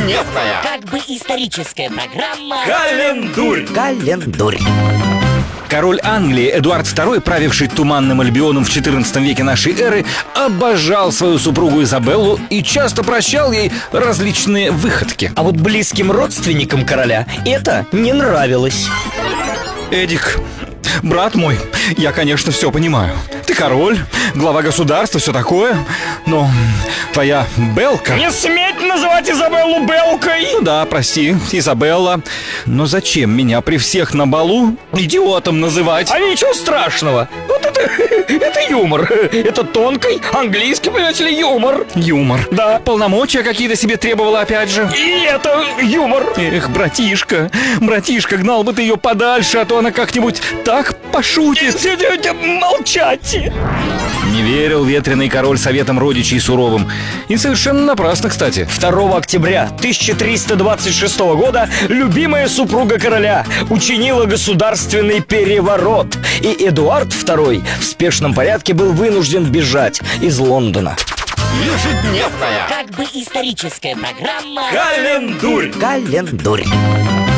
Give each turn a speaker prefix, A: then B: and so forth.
A: Ежедневная.
B: Как бы историческая программа.
A: Календурь.
C: Король Англии Эдуард II, правивший Туманным Альбионом в XIV веке нашей эры, обожал свою супругу Изабеллу и часто прощал ей различные выходки.
D: А вот близким родственникам короля это не нравилось.
C: Эдик, брат мой, я, конечно, все понимаю. Ты король, глава государства, все такое, но твоя Белка...
D: Не сметь называть Изабеллу Белкой!
C: Ну да, прости, Изабелла. Но зачем меня при всех на балу идиотом называть?
D: А ничего страшного. Вот это юмор. Это тонкий английский, понимаете ли, юмор.
C: Юмор.
D: Да.
C: Полномочия какие-то себе требовала опять же.
D: И это юмор.
C: Эх, братишка, гнал бы ты ее подальше, а то она как-нибудь так пошутит.
D: Молчать.
C: Не верил ветреный король советам родичей суровым. И совершенно напрасно, кстати.
D: 2 октября 1326 года любимая супруга короля учинила государственный переворот, и Эдуард II в спешном порядке был вынужден бежать из Лондона.
A: Ежедневная.
B: Как бы историческая программа.
A: Календурь.